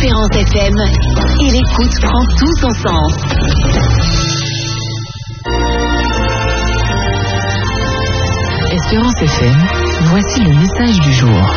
Espérance FM et l'écoute prend tout son sens. Espérance FM, voici le message du jour.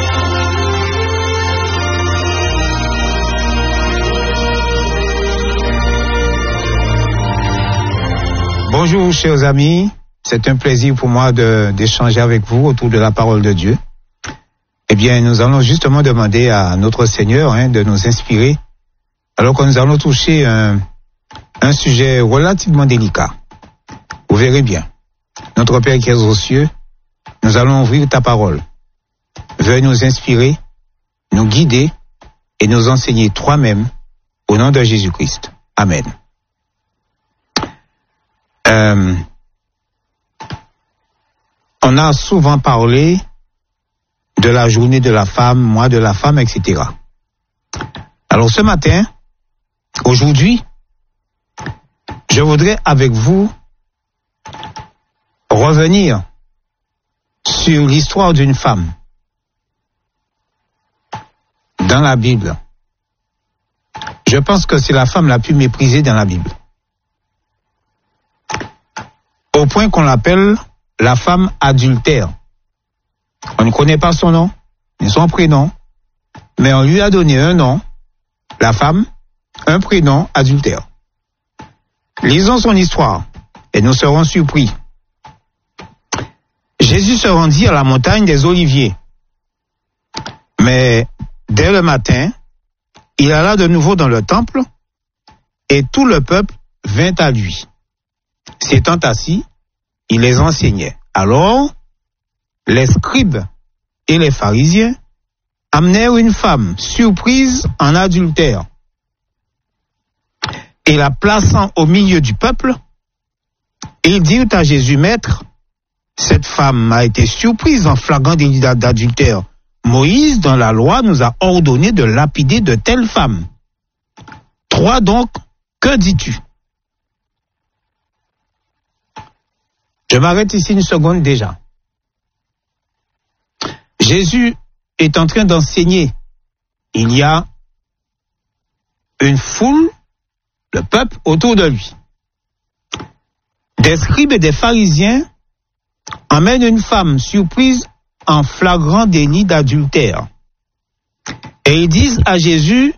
Bonjour chers amis, c'est un plaisir pour moi d'échanger avec vous autour de la parole de Dieu. Eh bien, nous allons justement demander à notre Seigneur de nous inspirer, alors que nous allons toucher un sujet relativement délicat. Vous verrez bien. Notre Père qui est aux cieux, nous allons ouvrir ta parole. Veuille nous inspirer, nous guider et nous enseigner toi-même au nom de Jésus-Christ. Amen. On a souvent parlé de la journée de la femme, mois de la femme, etc. Alors ce matin, aujourd'hui, je voudrais avec vous revenir sur l'histoire d'une femme dans la Bible. Je pense que c'est la femme la plus méprisée dans la Bible. Au point qu'on l'appelle la femme adultère. On ne connaît pas son nom, ni son prénom, mais on lui a donné un nom, la femme, un prénom adultère. Lisons son histoire et nous serons surpris. Jésus se rendit à la montagne des Oliviers. Mais dès le matin, il alla de nouveau dans le temple et tout le peuple vint à lui. S'étant assis, il les enseignait. Alors, les scribes et les pharisiens amenèrent une femme surprise en adultère. Et la plaçant au milieu du peuple, ils dirent à Jésus, Maître, cette femme a été surprise en flagrant délit d'adultère. Moïse, dans la loi, nous a ordonné de lapider de telles femmes. Toi donc, que dis-tu? Je m'arrête ici une seconde déjà. Jésus est en train d'enseigner. Il y a une foule, le peuple, autour de lui. Des scribes et des pharisiens emmènent une femme surprise en flagrant délit d'adultère. Et ils disent à Jésus,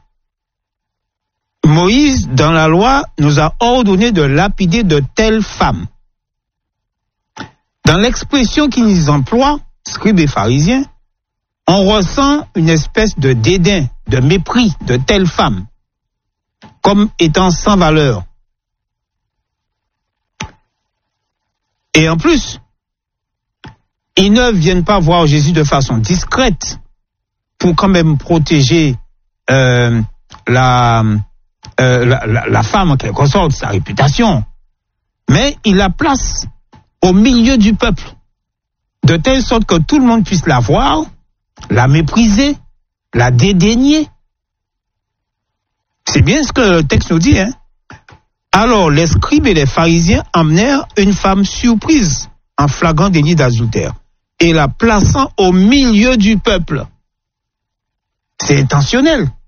Moïse, dans la loi, nous a ordonné de lapider de telles femmes. Dans l'expression qu'ils emploient, scribes et pharisiens, on ressent une espèce de dédain, de mépris de telles femmes, comme étant sans valeur. Et en plus, ils ne viennent pas voir Jésus de façon discrète pour quand même protéger la femme en quelque sorte, sa réputation. Mais ils la placent au milieu du peuple, de telle sorte que tout le monde puisse la voir, la mépriser, la dédaigner. C'est bien ce que le texte nous dit, hein. Alors, les scribes et les pharisiens emmenèrent une femme surprise en flagrant délit d'adultère et la plaçant au milieu du peuple. C'est intentionnel.